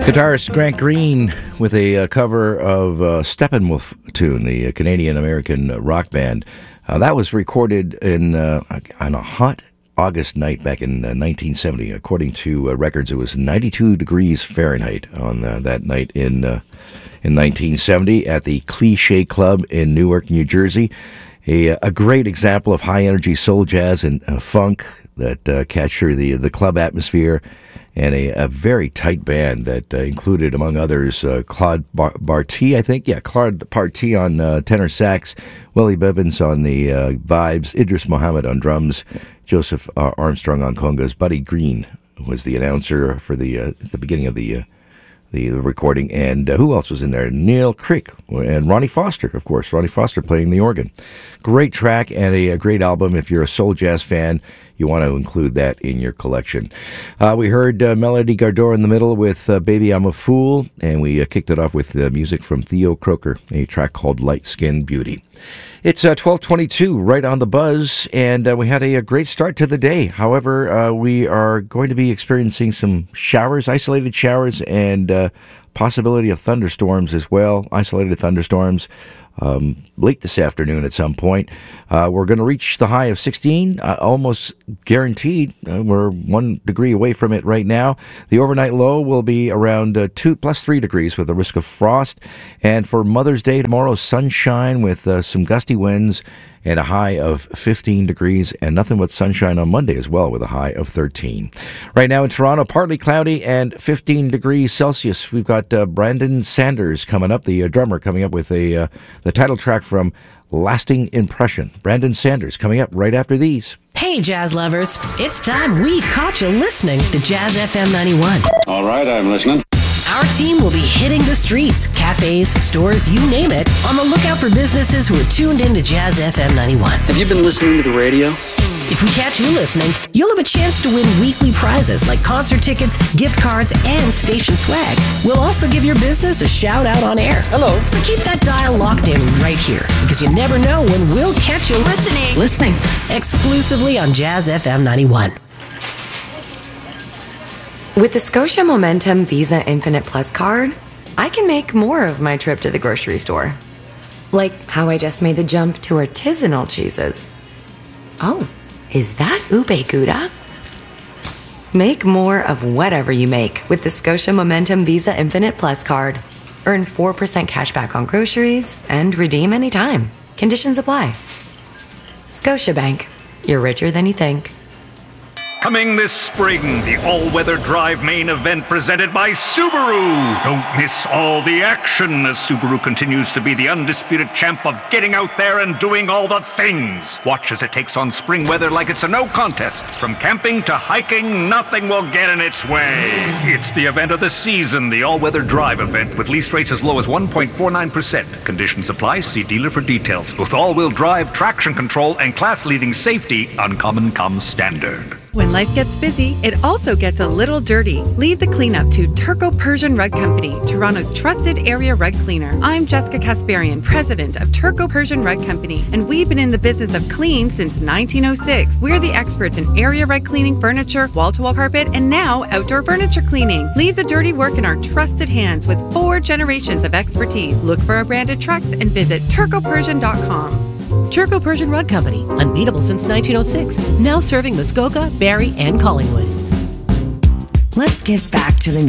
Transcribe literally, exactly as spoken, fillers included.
Guitarist Grant Green with a uh, cover of uh, Steppenwolf tune, the uh, Canadian-American uh, rock band. Uh, that was recorded in uh, on a hot August night back in uh, nineteen seventy. According to uh, records, it was ninety-two degrees Fahrenheit on uh, that night in uh, in nineteen seventy at the Cliche Club in Newark, New Jersey. A, a great example of high-energy soul jazz and uh, funk that uh, capture the the club atmosphere, and a, a very tight band that uh, included, among others, uh, Claude Bar- Barty, I think. Yeah, Claude Barty on uh, tenor sax, Willie Bevins on the uh, vibes, Idris Muhammad on drums, Joseph uh, Armstrong on congas. Buddy Green was the announcer for the uh, at the beginning of the uh, the recording, and uh, who else was in there? Neil Crick and Ronnie Foster, of course. Ronnie Foster playing the organ. Great track and a, a great album. If you're a soul jazz fan, you want to include that in your collection. Uh, we heard uh, Melody Gardot in the middle with uh, Baby I'm a Fool, and we uh, kicked it off with uh, music from Theo Croker, a track called Light Skin Beauty. It's uh, twelve twenty-two, right on the buzz, and uh, we had a, a great start to the day. However, uh, we are going to be experiencing some showers, isolated showers, and uh, possibility of thunderstorms as well, isolated thunderstorms. Um, late this afternoon at some point. Uh, we're going to reach the high of sixteen, uh, almost guaranteed. Uh, we're one degree away from it right now. The overnight low will be around uh, two plus three degrees with a risk of frost. And for Mother's Day tomorrow, sunshine with uh, some gusty winds and a high of fifteen degrees, and nothing but sunshine on Monday as well with a high of thirteen. Right now in Toronto, partly cloudy and fifteen degrees Celsius. We've got uh, Brandon Sanders coming up, the uh, drummer, coming up with a uh, the title track from Lasting Impression. Brandon Sanders coming up right after these. Hey, jazz lovers. It's time we caught you listening to Jazz F M ninety-one. All right, I'm listening. Our team will be hitting the streets, cafes, stores, you name it, on the lookout for businesses who are tuned in to Jazz F M ninety-one. Have you been listening to the radio? If we catch you listening, you'll have a chance to win weekly prizes like concert tickets, gift cards, and station swag. We'll also give your business a shout out on air. Hello. So keep that dial locked in right here, because you never know when we'll catch you Listening. Listening. Exclusively on Jazz F M ninety-one. With the Scotia Momentum Visa Infinite Plus card, I can make more of my trip to the grocery store. Like how I just made the jump to artisanal cheeses. Oh, is that ube gouda? Make more of whatever you make with the Scotia Momentum Visa Infinite Plus card. Earn four percent cash back on groceries and redeem anytime. Conditions apply. Scotiabank. You're richer than you think. Coming this spring, the all-weather drive main event presented by Subaru. Don't miss all the action as Subaru continues to be the undisputed champ of getting out there and doing all the things. Watch as it takes on spring weather like it's a no contest. From camping to hiking, nothing will get in its way. It's the event of the season, the all-weather drive event with lease rates as low as one point four nine percent. Conditions apply. See dealer for details. With all-wheel drive, traction control, and class-leading safety, Uncommon comes standard. When life gets busy, it also gets a little dirty. Leave the cleanup to Turco Persian Rug Company, Toronto's trusted area rug cleaner. I'm Jessica Kasparian, president of Turco Persian Rug Company, and we've been in the business of clean since nineteen oh six. We're the experts in area rug cleaning, furniture, wall-to-wall carpet, and now outdoor furniture cleaning. Leave the dirty work in our trusted hands with four generations of expertise. Look for our branded trucks and visit turco persian dot com. Turco Persian Rug Company, unbeatable since nineteen oh six, now serving Muskoka, Barrie, and Collingwood. Let's get back to the